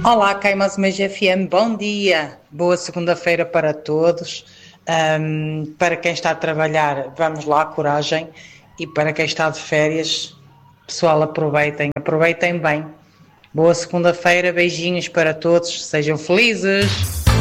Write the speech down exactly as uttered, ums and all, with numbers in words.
Olá, Caimas G F M, bom dia, boa segunda-feira para todos. Um, para quem está a trabalhar, vamos lá, coragem. E para quem está de férias, pessoal, aproveitem, aproveitem bem. Boa segunda-feira, beijinhos para todos, sejam felizes.